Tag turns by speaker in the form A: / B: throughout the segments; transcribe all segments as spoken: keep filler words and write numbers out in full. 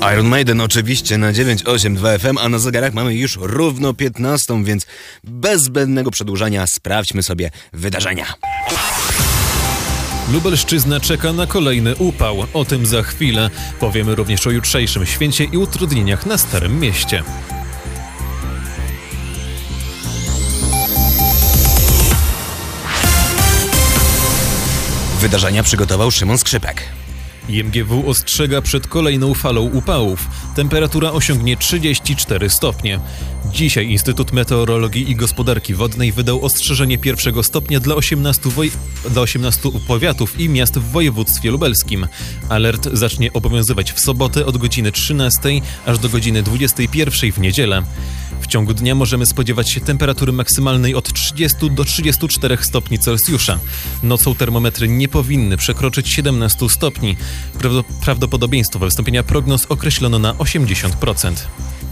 A: Iron Maiden oczywiście na dziewięć osiem dwa F M, a na zegarach mamy już równo piętnastą, więc bez zbędnego przedłużania sprawdźmy sobie wydarzenia.
B: Lubelszczyzna czeka na kolejny upał. O tym za chwilę. Powiemy również o jutrzejszym święcie i utrudnieniach na Starym Mieście.
A: Wydarzenia przygotował Szymon Skrzypek.
B: I M G W ostrzega przed kolejną falą upałów. Temperatura osiągnie trzydzieści cztery stopnie. Dzisiaj Instytut Meteorologii i Gospodarki Wodnej wydał ostrzeżenie pierwszego stopnia dla osiemnastu, woj... dla osiemnastu powiatów i miast w województwie lubelskim. Alert zacznie obowiązywać w sobotę od godziny trzynastej aż do godziny dwudziestej pierwszej w niedzielę. W ciągu dnia możemy spodziewać się temperatury maksymalnej od trzydziestu do trzydziestu czterech stopni Celsjusza. Nocą termometry nie powinny przekroczyć siedemnastu stopni. Prawdopodobieństwo wystąpienia prognoz określono na osiemdziesiąt procent.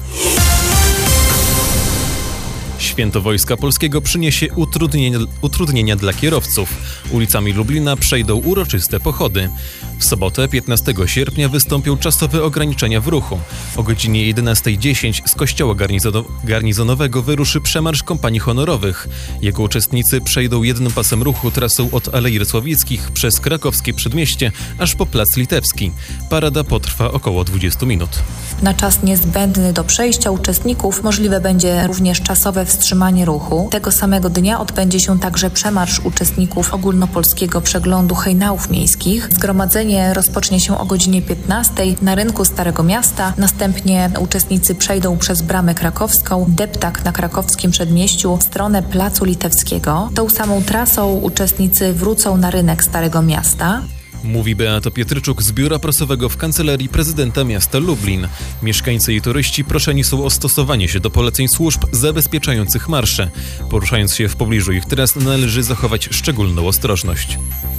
B: Święto Wojska Polskiego przyniesie utrudnienia, utrudnienia dla kierowców. Ulicami Lublina przejdą uroczyste pochody. W sobotę, piętnastego sierpnia, wystąpią czasowe ograniczenia w ruchu. O godzinie jedenastej dziesięć z kościoła garnizono- garnizonowego wyruszy przemarsz kompanii honorowych. Jego uczestnicy przejdą jednym pasem ruchu trasą od Alei Rysławickich przez krakowskie Przedmieście aż po Plac Litewski. Parada potrwa około dwadzieścia minut.
C: Na czas niezbędny do przejścia uczestników możliwe będzie również czasowe wstrzymanie ruchu. Tego samego dnia odbędzie się także przemarsz uczestników ogólnopolskiego przeglądu hejnałów miejskich. Zgromadzenie rozpocznie się o godzinie piętnastej na rynku Starego Miasta. Następnie uczestnicy przejdą przez Bramę Krakowską, deptak na krakowskim Przedmieściu w stronę Placu Litewskiego. Tą samą trasą uczestnicy wrócą na rynek Starego Miasta.
B: Mówi Beata Pietryczuk z biura prasowego w Kancelarii Prezydenta Miasta Lublin. Mieszkańcy i turyści proszeni są o stosowanie się do poleceń służb zabezpieczających marsze. Poruszając się w pobliżu ich tras należy zachować szczególną ostrożność.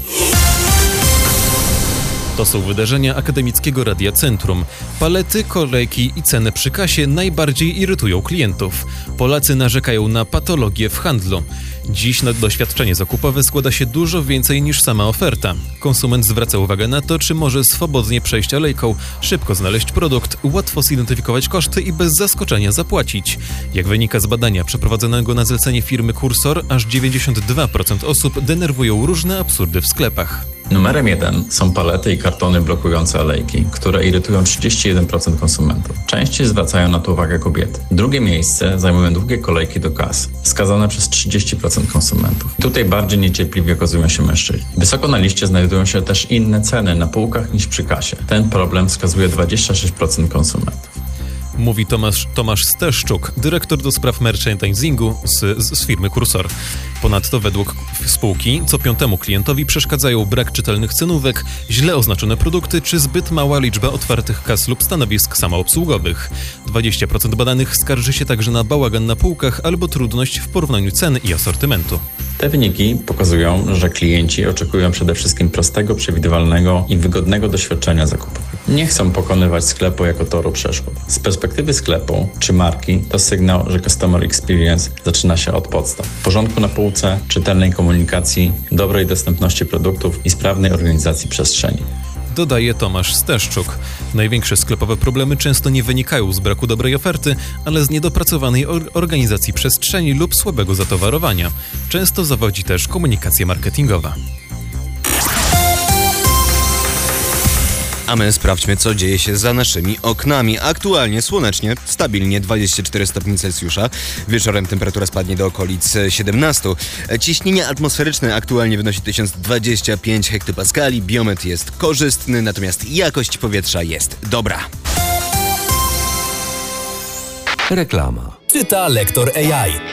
B: To są wydarzenia Akademickiego Radia Centrum. Palety, kolejki i ceny przy kasie najbardziej irytują klientów. Polacy narzekają na patologię w handlu. Dziś na doświadczenie zakupowe składa się dużo więcej niż sama oferta. Konsument zwraca uwagę na to, czy może swobodnie przejść alejką, szybko znaleźć produkt, łatwo zidentyfikować koszty i bez zaskoczenia zapłacić. Jak wynika z badania przeprowadzonego na zlecenie firmy Kursor, aż dziewięćdziesiąt dwa procent osób denerwują różne absurdy w sklepach.
D: Numerem jeden są palety i kartony blokujące alejki, które irytują trzydzieści jeden procent konsumentów. Częściej zwracają na to uwagę kobiety. Drugie miejsce zajmują długie kolejki do kas, wskazane przez trzydzieści procent konsumentów. Tutaj bardziej niecierpliwi okazują się mężczyźni. Wysoko na liście znajdują się też inne ceny na półkach niż przy kasie. Ten problem wskazuje dwadzieścia sześć procent konsumentów.
B: Mówi Tomasz, Tomasz Steszczuk, dyrektor do spraw merchandisingu z, z firmy Kursor. Ponadto według spółki co piątemu klientowi przeszkadzają brak czytelnych cenówek, źle oznaczone produkty czy zbyt mała liczba otwartych kas lub stanowisk samoobsługowych. dwadzieścia procent badanych skarży się także na bałagan na półkach albo trudność w porównaniu ceny i asortymentu.
D: Te wyniki pokazują, że klienci oczekują przede wszystkim prostego, przewidywalnego i wygodnego doświadczenia zakupowego. Nie chcą pokonywać sklepu jako toru przeszkód. Z perspektywy sklepu czy marki to sygnał, że customer experience zaczyna się od podstaw. Porządku na półce, czytelnej komunikacji, dobrej dostępności produktów i sprawnej organizacji przestrzeni.
B: Dodaje Tomasz Steszczuk. Największe sklepowe problemy często nie wynikają z braku dobrej oferty, ale z niedopracowanej or- organizacji przestrzeni lub słabego zatowarowania. Często zawodzi też komunikacja marketingowa.
A: A my sprawdźmy, co dzieje się za naszymi oknami. Aktualnie słonecznie, stabilnie dwadzieścia cztery stopnie Celsjusza. Wieczorem temperatura spadnie do okolic siedemnaście. Ciśnienie atmosferyczne aktualnie wynosi tysiąc dwadzieścia pięć hektopaskali. Biometr jest korzystny, natomiast jakość powietrza jest dobra.
E: Reklama.
F: Czyta lektor A I.